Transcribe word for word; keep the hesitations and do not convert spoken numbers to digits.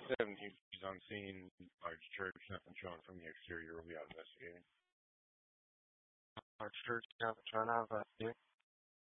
seventeen is on scene, large church, nothing shown from the exterior. We'll be out investigating. Our church, nothing shown out of that.